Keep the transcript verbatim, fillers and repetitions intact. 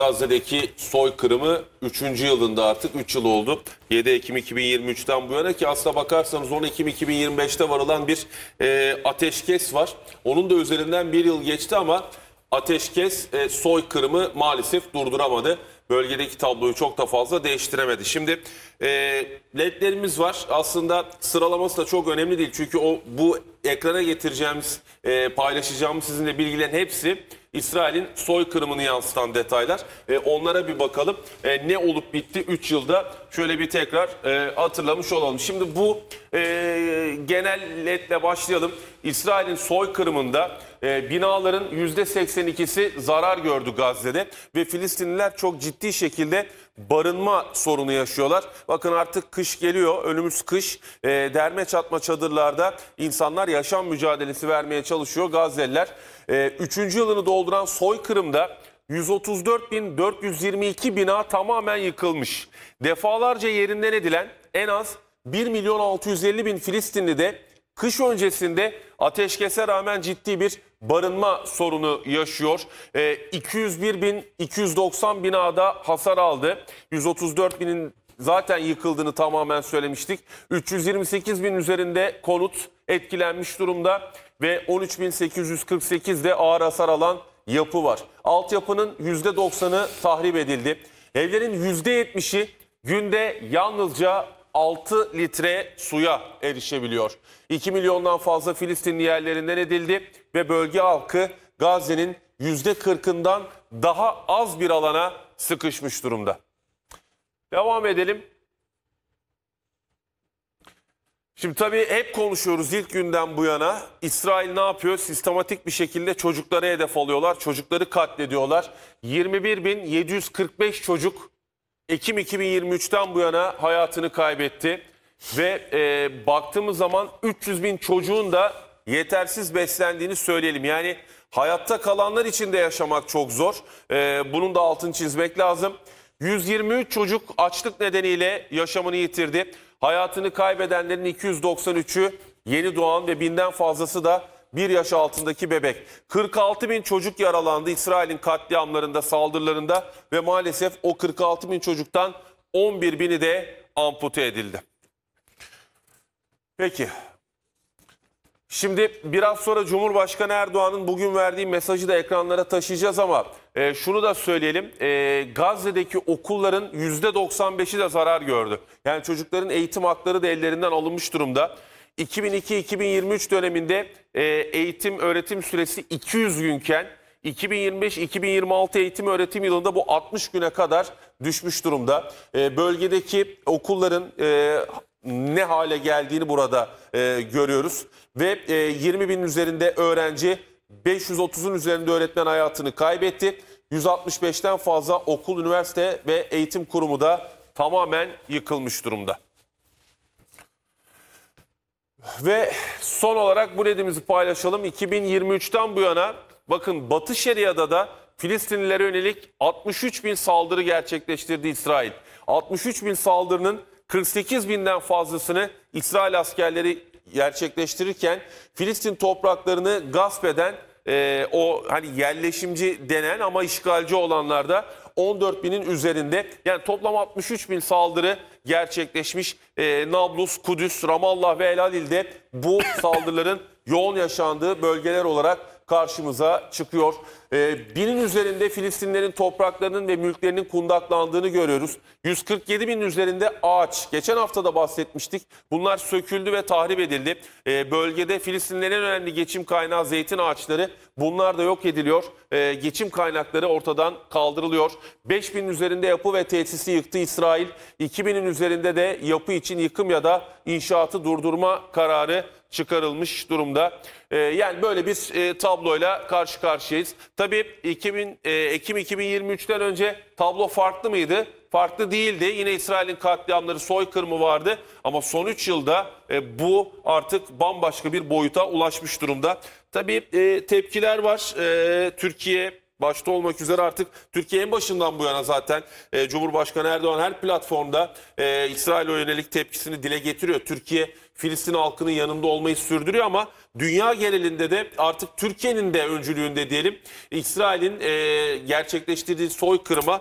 Gazze'deki soykırımı üçüncü yılında artık üç yıl oldu. yedi Ekim iki bin yirmi üçten bu yana ki aslına bakarsanız on Ekim iki bin yirmi beşte varılan bir e, ateşkes var. Onun da üzerinden bir yıl geçti ama ateşkes e, soykırımı maalesef durduramadı. Bölgedeki tabloyu çok da fazla değiştiremedi. Şimdi e, ledlerimiz var. Aslında sıralaması da çok önemli değil. Çünkü o bu ekrana getireceğimiz, e, paylaşacağımız sizinle bilgilerin hepsi İsrail'in soykırımını yansıtan detaylar. E, onlara bir bakalım. E, ne olup bitti üç yılda şöyle bir tekrar e, hatırlamış olalım. Şimdi bu e, genel ledle başlayalım. İsrail'in soykırımında e, binaların yüzde seksen ikisi zarar gördü Gazze'de ve Filistinliler çok ciddi şekilde barınma sorunu yaşıyorlar. Bakın artık kış geliyor, önümüz kış. E, derme çatma çadırlarda insanlar yaşam mücadelesi vermeye çalışıyor Gazze'liler. E, üçüncü yılını dolduran soykırımda yüz otuz dört bin dört yüz yirmi iki bina tamamen yıkılmış. Defalarca yerinden edilen en az bir milyon altı yüz elli bin Filistinli de kış öncesinde ateşkese rağmen ciddi bir barınma sorunu yaşıyor. E, iki yüz bir bin iki yüz doksan binada hasar aldı. yüz otuz dört binin zaten yıkıldığını tamamen söylemiştik. üç yüz yirmi sekiz bin üzerinde konut etkilenmiş durumda ve on üç bin sekiz yüz kırk sekiz de ağır hasar alan yapı var. Altyapının yüzde doksanı tahrip edildi. Evlerin yüzde yetmişi günde yalnızca altı litre suya erişebiliyor. iki milyondan fazla Filistinli yerlerinden edildi ve bölge halkı Gazze'nin yüzde kırkından daha az bir alana sıkışmış durumda. Devam edelim. Şimdi tabii hep konuşuyoruz ilk günden bu yana. İsrail ne yapıyor? Sistematik bir şekilde çocukları hedef alıyorlar. Çocukları katlediyorlar. yirmi bir bin yedi yüz kırk beş çocuk Ekim iki bin yirmi üçten bu yana hayatını kaybetti. Ve e, baktığımız zaman üç yüz bin çocuğun da yetersiz beslendiğini söyleyelim. Yani hayatta kalanlar için de yaşamak çok zor. E, bunun da altını çizmek lazım. yüz yirmi üç çocuk açlık nedeniyle yaşamını yitirdi. Hayatını kaybedenlerin iki yüz doksan üçü yeni doğan ve binden fazlası da bir yaş altındaki bebek. kırk altı bin çocuk yaralandı İsrail'in katliamlarında, saldırılarında ve maalesef o kırk altı bin çocuktan on bir bini de ampute edildi. Peki. Şimdi biraz sonra Cumhurbaşkanı Erdoğan'ın bugün verdiği mesajı da ekranlara taşıyacağız ama e, şunu da söyleyelim. E, Gazze'deki okulların yüzde doksan beşi de zarar gördü. Yani çocukların eğitim hakları da ellerinden alınmış durumda. iki bin iki iki bin yirmi üç döneminde e, eğitim öğretim süresi iki yüz günken iki bin yirmi beş iki bin yirmi altı eğitim öğretim yılında bu altmış güne kadar düşmüş durumda. E, bölgedeki okulların e, ne hale geldiğini burada e, görüyoruz. Ve e, yirmi binin üzerinde öğrenci, beş yüz otuzun üzerinde öğretmen hayatını kaybetti. yüz altmış beşten fazla okul, üniversite ve eğitim kurumu da tamamen yıkılmış durumda. Ve son olarak bu ledimizi paylaşalım. iki bin yirmi üçten bu yana bakın Batı Şeria'da da Filistinlilere yönelik altmış üç bin saldırı gerçekleştirdi İsrail. altmış üç bin saldırının kırk sekiz binden fazlasını İsrail askerleri gerçekleştirirken Filistin topraklarını gasp eden e, o hani yerleşimci denen ama işgalci olanlar da on dört binin üzerinde, yani toplam altmış üç bin saldırı gerçekleşmiş. E, Nablus, Kudüs, Ramallah ve El Halil'de bu saldırıların yoğun yaşandığı bölgeler olarak karşımıza çıkıyor. Ee, binin üzerinde Filistinlerin topraklarının ve mülklerinin kundaklandığını görüyoruz. yüz kırk yedi binin üzerinde ağaç. Geçen hafta da bahsetmiştik. Bunlar söküldü ve tahrip edildi. Ee, bölgede Filistinlerin en önemli geçim kaynağı zeytin ağaçları. Bunlar da yok ediliyor. Ee, geçim kaynakları ortadan kaldırılıyor. beş binin üzerinde yapı ve tesisi yıktı İsrail. iki binin üzerinde de yapı için yıkım ya da inşaatı durdurma kararı çıkarılmış durumda. Ee, yani böyle bir e, tabloyla karşı karşıyayız. Tabii iki bin, e, Ekim iki bin yirmi üçten önce tablo farklı mıydı? Farklı değildi. Yine İsrail'in katliamları, soykırımı vardı. Ama son üç yılda e, bu artık bambaşka bir boyuta ulaşmış durumda. Tabii e, tepkiler var. E, Türkiye başta olmak üzere artık Türkiye en başından bu yana zaten e, Cumhurbaşkanı Erdoğan her platformda e, İsrail'e yönelik tepkisini dile getiriyor. Türkiye Filistin halkının yanında olmayı sürdürüyor ama dünya genelinde de artık Türkiye'nin de öncülüğünde diyelim İsrail'in e, gerçekleştirdiği soykırıma